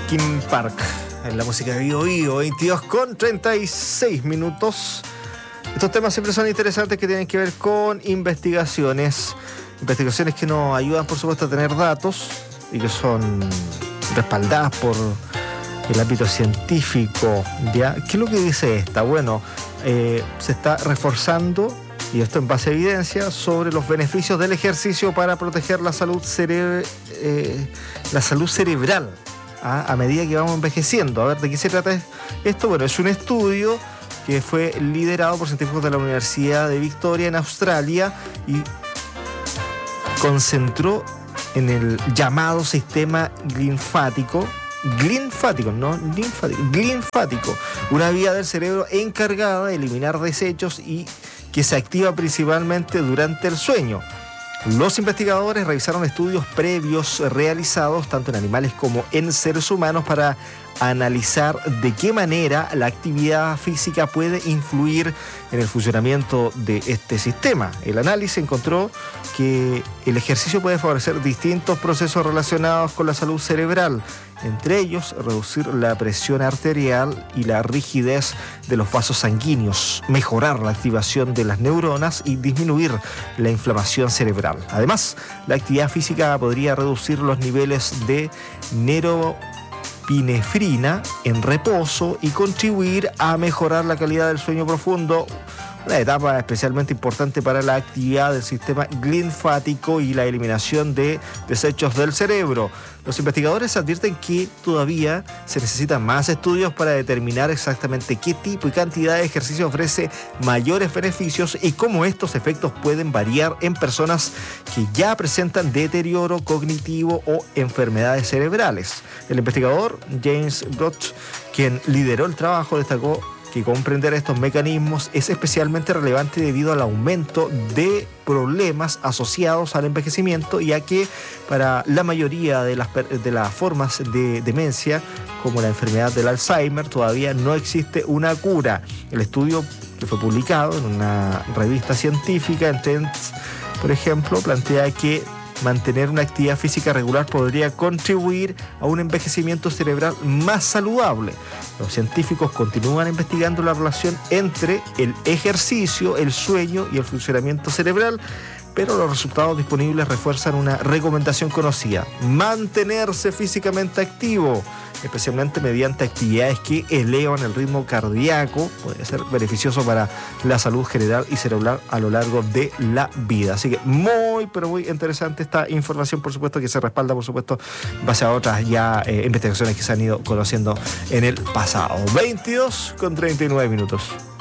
Linkin Park en la música de Vivo Vivo, 22:36. Estos temas siempre son interesantes, que tienen que ver con investigaciones que nos ayudan, por supuesto, a tener datos y que son respaldadas por el ámbito científico, ¿ya? ¿Qué es lo que dice esta? Bueno, se está reforzando, y esto en base a evidencia, sobre los beneficios del ejercicio para proteger la salud cerebral a medida que vamos envejeciendo. A ver, ¿de qué se trata esto? Bueno, es un estudio que fue liderado por científicos de la Universidad de Victoria en Australia y concentró en el llamado sistema glinfático, una vía del cerebro encargada de eliminar desechos y que se activa principalmente durante el sueño. Los investigadores revisaron estudios previos realizados tanto en animales como en seres humanos para analizar de qué manera la actividad física puede influir en el funcionamiento de este sistema. El análisis encontró que el ejercicio puede favorecer distintos procesos relacionados con la salud cerebral, entre ellos reducir la presión arterial y la rigidez de los vasos sanguíneos, mejorar la activación de las neuronas y disminuir la inflamación cerebral. Además, la actividad física podría reducir los niveles de norepinefrina en reposo y contribuir a mejorar la calidad del sueño profundo, una etapa especialmente importante para la actividad del sistema linfático y la eliminación de desechos del cerebro. Los investigadores advierten que todavía se necesitan más estudios para determinar exactamente qué tipo y cantidad de ejercicio ofrece mayores beneficios y cómo estos efectos pueden variar en personas que ya presentan deterioro cognitivo o enfermedades cerebrales. El investigador James Broch, quien lideró el trabajo, destacó que comprender estos mecanismos es especialmente relevante debido al aumento de problemas asociados al envejecimiento, ya que para la mayoría de las formas de demencia, como la enfermedad del Alzheimer, todavía no existe una cura. El estudio, que fue publicado en una revista científica, en Trends, por ejemplo, plantea que mantener una actividad física regular podría contribuir a un envejecimiento cerebral más saludable. Los científicos continúan investigando la relación entre el ejercicio, el sueño y el funcionamiento cerebral, pero los resultados disponibles refuerzan una recomendación conocida: mantenerse físicamente activo, especialmente mediante actividades que elevan el ritmo cardíaco. Puede ser beneficioso para la salud general y cerebral a lo largo de la vida. Así que muy interesante esta información, por supuesto, que se respalda, por supuesto, en base a otras ya investigaciones que se han ido conociendo en el pasado. 22:39.